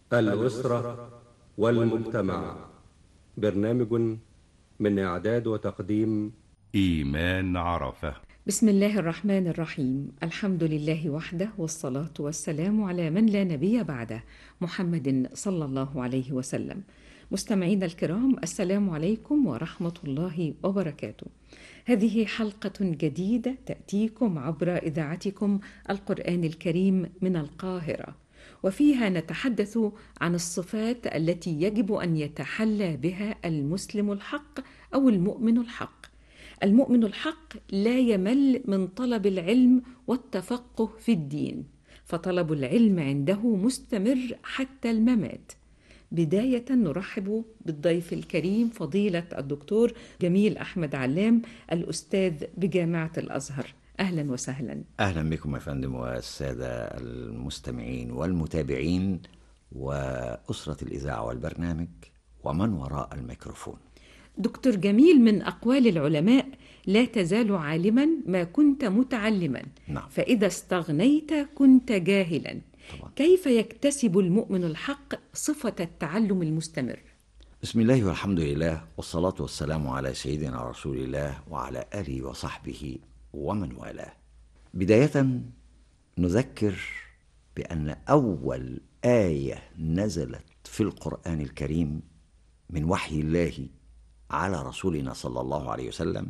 الأسرة والمجتمع. برنامج من إعداد وتقديم إيمان عرفة. بسم الله الرحمن الرحيم. الحمد لله وحده، والصلاة والسلام على من لا نبي بعده، محمد صلى الله عليه وسلم. مستمعينا الكرام، السلام عليكم ورحمة الله وبركاته. هذه حلقة جديدة تأتيكم عبر إذاعتكم القرآن الكريم من القاهرة، وفيها نتحدث عن الصفات التي يجب أن يتحلى بها المسلم الحق أو المؤمن الحق. المؤمن الحق لا يمل من طلب العلم والتفقه في الدين، فطلب العلم عنده مستمر حتى الممات. بداية نرحب بالضيف الكريم فضيلة الدكتور جميل أحمد علام، الأستاذ بجامعة الأزهر. أهلا وسهلا. أهلا بكم يا فندم والسادة المستمعين والمتابعين وأسرة الإذاعة والبرنامج ومن وراء الميكروفون. دكتور جميل، من أقوال العلماء: لا تزال عالما ما كنت متعلما. نعم. فإذا استغنيت كنت جاهلا. طبعا. كيف يكتسب المؤمن الحق صفة التعلم المستمر؟ بسم الله والحمد لله والصلاة والسلام على سيدنا رسول الله وعلى آله وصحبه ومن والاه. بداية نذكر بأن أول آية نزلت في القرآن الكريم من وحي الله على رسولنا صلى الله عليه وسلم: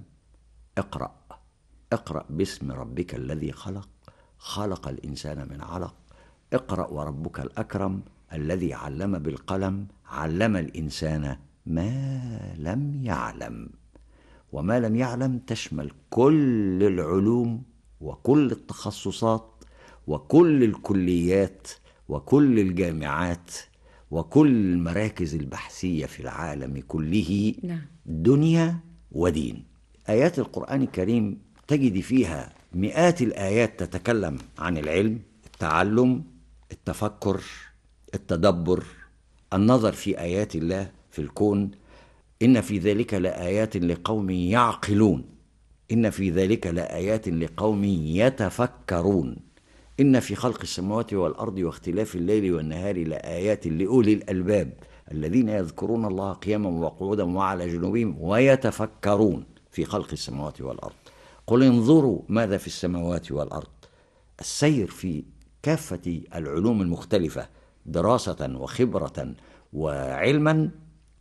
اقرأ باسم ربك الذي خلق، خلق الإنسان من علق، اقرأ وربك الأكرم الذي علم بالقلم، علم الإنسان ما لم يعلم. وما لم يعلم تشمل كل العلوم وكل التخصصات وكل الكليات وكل الجامعات وكل المراكز البحثية في العالم كله. نعم. دنيا ودين. آيات القرآن الكريم تجد فيها مئات الآيات تتكلم عن العلم، التعلم، التفكر، التدبر، النظر في آيات الله في الكون. إن في ذلك لآيات لقوم يعقلون، إن في ذلك لآيات لقوم يتفكرون، إن في خلق السماوات والأرض واختلاف الليل والنهار لآيات لأولي الألباب الذين يذكرون الله قياما وقعودا وعلى جنوبهم ويتفكرون في خلق السماوات والأرض. قل انظروا ماذا في السماوات والأرض. السير في كافة العلوم المختلفة دراسة وخبرة وعلما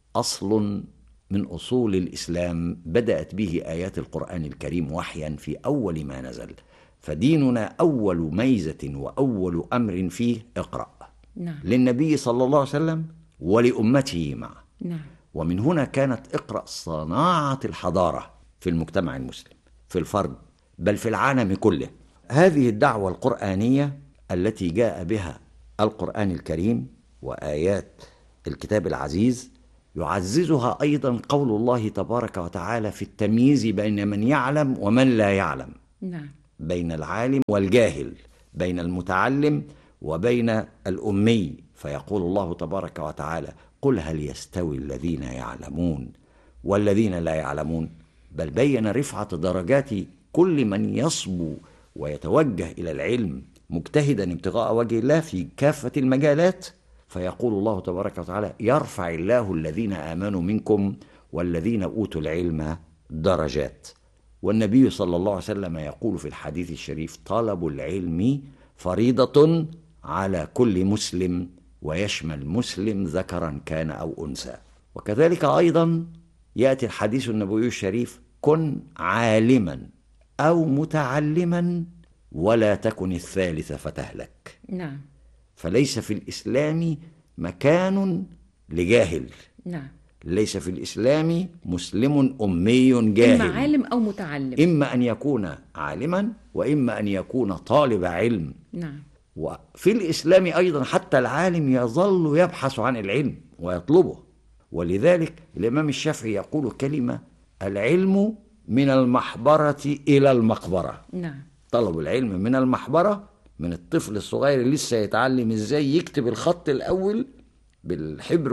أصل من أصول الإسلام بدأت به آيات القرآن الكريم وحيا في أول ما نزل. فديننا أول ميزة وأول أمر فيه اقرأ. نعم. للنبي صلى الله عليه وسلم ولأمته معه. نعم. ومن هنا كانت اقرأ صناعة الحضارة في المجتمع المسلم، في الفرد، بل في العالم كله. هذه الدعوة القرآنية التي جاء بها القرآن الكريم وآيات الكتاب العزيز يعززها أيضا قول الله تبارك وتعالى في التمييز بين من يعلم ومن لا يعلم. نعم. بين العالم والجاهل، بين المتعلم وبين الأمي. فيقول الله تبارك وتعالى: قل هل يستوي الذين يعلمون والذين لا يعلمون. بل بين رفعة درجات كل من يصبو ويتوجه إلى العلم مجتهدا ابتغاء وجه الله في كافة المجالات. فيقول الله تبارك وتعالى: يرفع الله الذين آمنوا منكم والذين أوتوا العلم درجات. والنبي صلى الله عليه وسلم يقول في الحديث الشريف: طلب العلم فريضة على كل مسلم، ويشمل مسلم ذكرا كان أو أنثى. وكذلك أيضا يأتي الحديث النبوي الشريف: كن عالما أو متعلما ولا تكن الثالث فتهلك. نعم. فليس في الإسلام مكان لجاهل. نعم. ليس في الإسلام مسلم أمي جاهل. إما عالم أو متعلم. إما أن يكون عالما وإما أن يكون طالب علم. نعم. وفي الإسلام أيضا حتى العالم يظل يبحث عن العلم ويطلبه. ولذلك الإمام الشافعي يقول كلمة: العلم من المحبرة إلى المقبرة. نعم. طلب العلم من المحبرة، من الطفل الصغير اللي لسه يتعلم إزاي يكتب الخط الأول بالحبر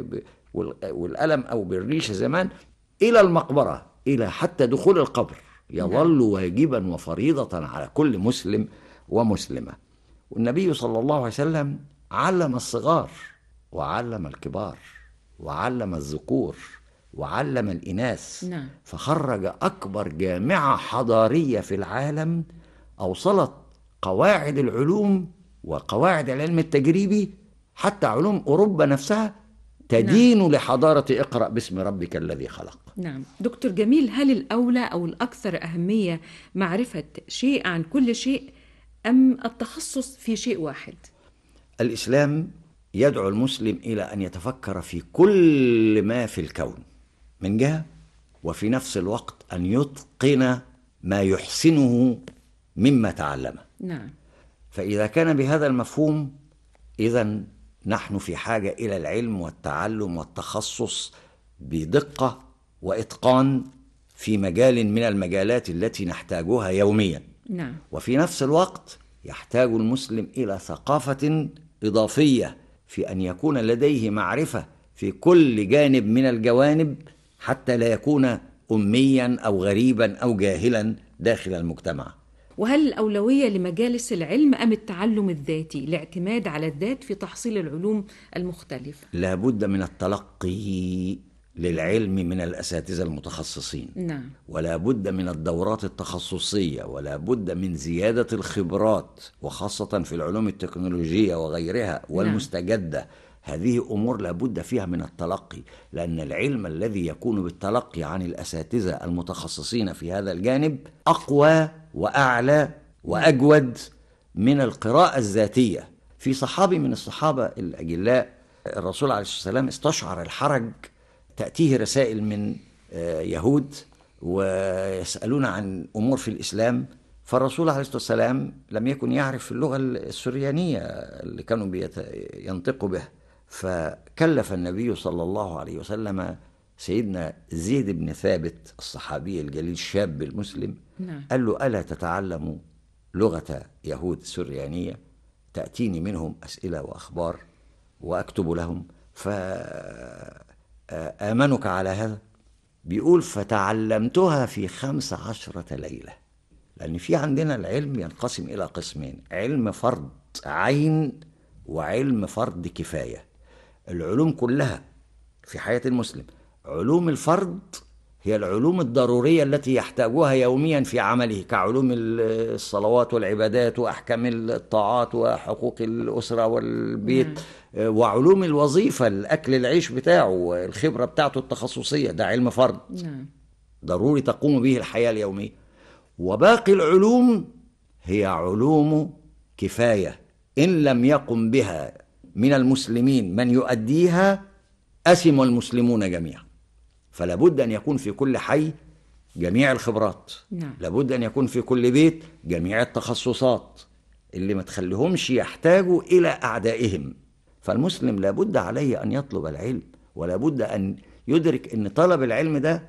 والقلم أو بالريشة زمان، إلى المقبرة، إلى حتى دخول القبر، يظل واجبا وفريضة على كل مسلم ومسلمة. والنبي صلى الله عليه وسلم علم الصغار وعلم الكبار وعلم الذكور وعلم الإناث. نعم. فخرج أكبر جامعة حضارية في العالم، أوصلت قواعد العلوم وقواعد العلم التجريبي حتى علوم أوروبا نفسها تدين لحضارة اقرأ باسم ربك الذي خلق. نعم. دكتور جميل، هل الأولى أو الأكثر أهمية معرفة شيء عن كل شيء أم التخصص في شيء واحد؟ الإسلام يدعو المسلم إلى أن يتفكر في كل ما في الكون من جهة، وفي نفس الوقت أن يتقن ما يحسنه مما تعلمه. نعم. فإذا كان بهذا المفهوم، إذن نحن في حاجة إلى العلم والتعلم والتخصص بدقة وإتقان في مجال من المجالات التي نحتاجها يوميا. نعم. وفي نفس الوقت يحتاج المسلم إلى ثقافة إضافية في أن يكون لديه معرفة في كل جانب من الجوانب، حتى لا يكون أميا أو غريبا أو جاهلا داخل المجتمع. وهل الأولوية لمجالس العلم أم التعلم الذاتي، الاعتماد على الذات في تحصيل العلوم المختلفة؟ لا بد من التلقي للعلم من الأساتذة المتخصصين. نعم. ولا بد من الدورات التخصصية، ولا بد من زيادة الخبرات، وخاصة في العلوم التكنولوجية وغيرها والمستجدة. نعم. هذه أمور لا بد فيها من التلقي، لأن العلم الذي يكون بالتلقي عن الأساتذة المتخصصين في هذا الجانب أقوى وأعلى وأجود من القراءة الذاتية. في صحابي من الصحابة الأجلاء الرسول عليه الصلاة والسلام استشعر الحرج، تأتيه رسائل من يهود ويسألون عن أمور في الإسلام، فالرسول عليه الصلاة والسلام لم يكن يعرف اللغة السريانية اللي كانوا ينطقوا بها، فكلف النبي صلى الله عليه وسلم سيدنا زيد بن ثابت الصحابي الجليل الشاب المسلم. نعم. قال له: ألا تتعلم لغة يهود السريانية؟ تأتيني منهم أسئلة وأخبار وأكتب لهم، فآمنك على هذا. بيقول: فتعلمتها في 15 ليلة. لأن في عندنا العلم ينقسم إلى قسمين: علم فرض عين وعلم فرض كفاية. العلوم كلها في حياة المسلم، علوم الفرض هي العلوم الضرورية التي يحتاجها يوميا في عمله، كعلوم الصلوات والعبادات وأحكام الطاعات وحقوق الأسرة والبيت. وعلوم الوظيفة، الأكل العيش بتاعه، الخبرة بتاعته التخصصية، ده علم فرض ضروري تقوم به الحياة اليومية. وباقي العلوم هي علوم كفاية، إن لم يقم بها من المسلمين من يؤديها أثم المسلمون جميعا. فلا بد أن يكون في كل حي جميع الخبرات. لابد أن يكون في كل بيت جميع التخصصات اللي ما تخليهمش يحتاجوا إلى أعدائهم. فالمسلم لابد عليه أن يطلب العلم، ولا بد أن يدرك أن طلب العلم ده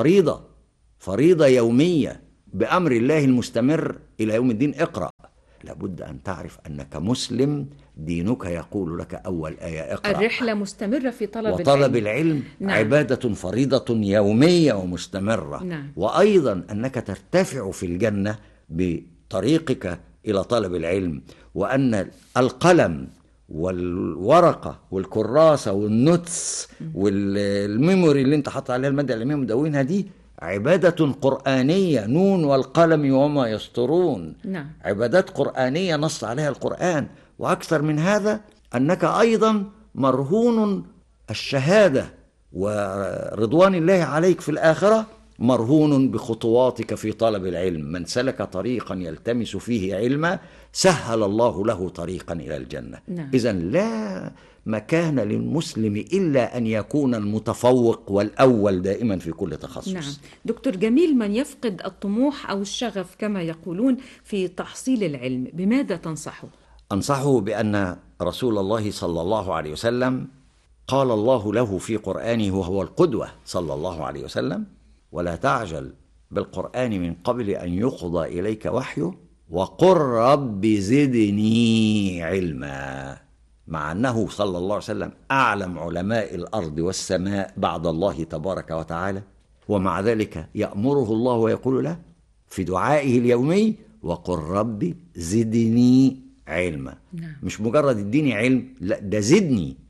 فريضة يومية بأمر الله المستمر إلى يوم الدين. اقرأ. لابد أن تعرف أنك مسلم، دينك يقول لك أول آية: اقرأ. الرحلة مستمرة في طلب العلم. عبادة فريضة يومية ومستمرة. وأيضا أنك ترتفع في الجنة بطريقك إلى طلب العلم، وأن القلم والورقة والكراسة والنوتس والميموري اللي انت حط عليها المادة العلمية مدونها دي عبادة قرآنية، نون والقلم وما يسطرون. عبادات قرآنية نص عليها القرآن. وأكثر من هذا أنك أيضا مرهون الشهادة ورضوان الله عليك في الآخرة، مرهون بخطواتك في طلب العلم. من سلك طريقا يلتمس فيه علما سهل الله له طريقا إلى الجنة. إذن لا مكان للمسلم إلا أن يكون المتفوق والأول دائما في كل تخصص. دكتور جميل، من يفقد الطموح أو الشغف كما يقولون في تحصيل العلم، بماذا تنصحه؟ أنصحه بأن رسول الله صلى الله عليه وسلم قال الله له في قرآنه، وهو القدوة صلى الله عليه وسلم: ولا تعجل بالقرآن من قبل أن يقضى إليك وحيه وقل رب زدني علما. مع أنه صلى الله عليه وسلم أعلم علماء الأرض والسماء بعد الله تبارك وتعالى، ومع ذلك يأمره الله ويقول له في دعائه اليومي: وقل رب زدني علما. مش مجرد اديني علم، لا، ده زدني.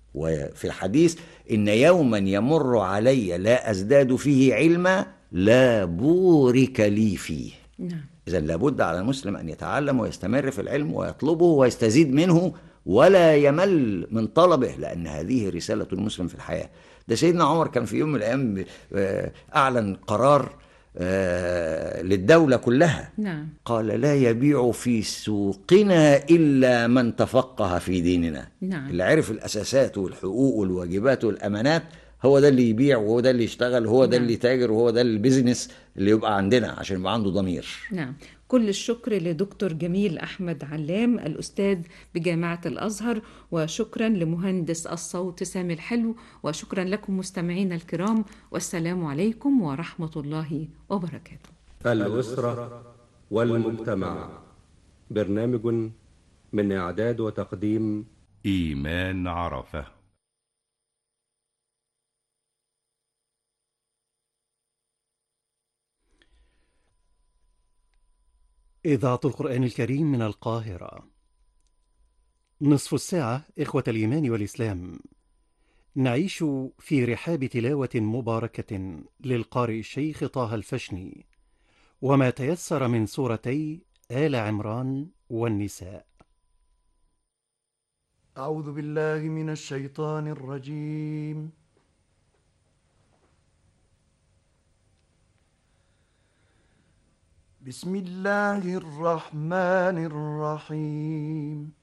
وفي الحديث إن يوما يمر علي لا أزداد فيه علما لا بورك لي فيه. نعم. إذا لابد على المسلم أن يتعلم ويستمر في العلم ويطلبه ويستزيد منه ولا يمل من طلبه، لأن هذه رسالة المسلم في الحياة. ده سيدنا عمر كان في يوم من الأيام أعلن قرار للدولة كلها. نعم. قال: لا يبيع في سوقنا إلا من تفقه في ديننا. نعم. اللي عرف الأساسات والحقوق والواجبات والأمانات هو ده اللي يبيع، وهو ده اللي يشتغل، وهو ده نعم. اللي تاجر، وهو ده البيزنس اللي يبقى عندنا عشان يبقى عنده ضمير. نعم. كل الشكر لدكتور جميل أحمد علام الأستاذ بجامعة الأزهر، وشكرا لمهندس الصوت سامي الحلو، وشكرا لكم مستمعينا الكرام، والسلام عليكم ورحمة الله وبركاته. الأسرة والمجتمع، برنامج من إعداد وتقديم إيمان عرفة. إذاعة القرآن الكريم من القاهرة. نصف الساعة إخوة الإيمان والإسلام، نعيش في رحاب تلاوة مباركة للقارئ الشيخ طه الفشني، وما تيسر من سورتي آل عمران والنساء. أعوذ بالله من الشيطان الرجيم. بسم الله الرحمن الرحيم.